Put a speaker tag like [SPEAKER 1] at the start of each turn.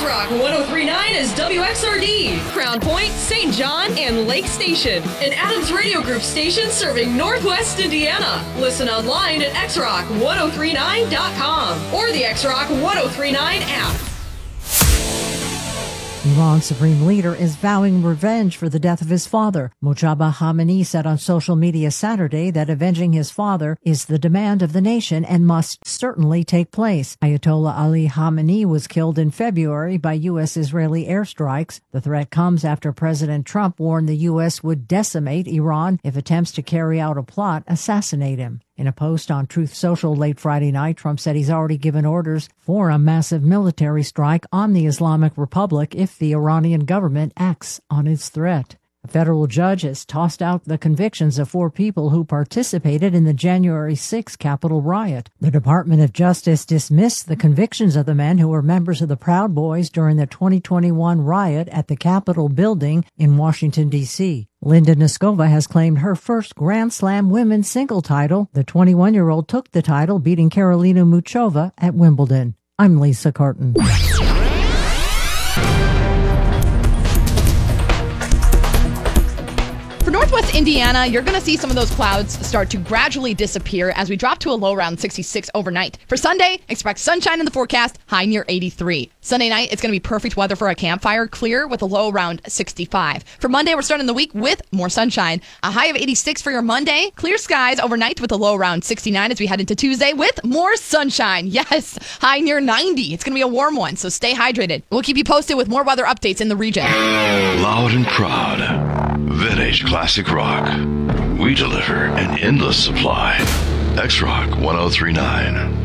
[SPEAKER 1] X-Rock 103.9 is WXRD, Crown Point, St. John, and Lake Station. An Adams Radio Group station serving Northwest Indiana. Listen online at xrock1039.com or the X-Rock 1039 app.
[SPEAKER 2] Iran's supreme leader is vowing revenge for the death of his father. Mojtaba Khamenei said on social media Saturday that avenging his father is the demand of the nation and must certainly take place. Ayatollah Ali Khamenei was killed in February by U.S.-Israeli airstrikes. The threat comes after President Trump warned the U.S. would decimate Iran if attempts to carry out a plot assassinate him. In a post on Truth Social late Friday night, Trump said he's already given orders for a massive military strike on the Islamic Republic if the Iranian government acts on its threat. A federal judge has tossed out the convictions of 4 people who participated in the January 6 Capitol riot. The Department of Justice dismissed the convictions of the men who were members of the Proud Boys during the 2021 riot at the Capitol building in Washington, D.C. Linda Noskova has claimed her first Grand Slam women's single title. The 21-year-old took the title, beating Karolina Muchova at Wimbledon. I'm Lisa Carton.
[SPEAKER 3] For Northwest Indiana, you're going to see some of those clouds start to gradually disappear as we drop to a low around 66 overnight. For Sunday, expect sunshine in the forecast, high near 83. Sunday night, it's going to be perfect weather for a campfire, clear with a low around 65. For Monday, we're starting the week with more sunshine. A high of 86 for your Monday. Clear skies overnight with a low around 69 as we head into Tuesday with more sunshine. Yes, high near 90. It's going to be a warm one, so stay hydrated. We'll keep you posted with more weather updates in the region.
[SPEAKER 4] Loud and proud. Vintage classic rock. We deliver an endless supply. X-Rock 1039.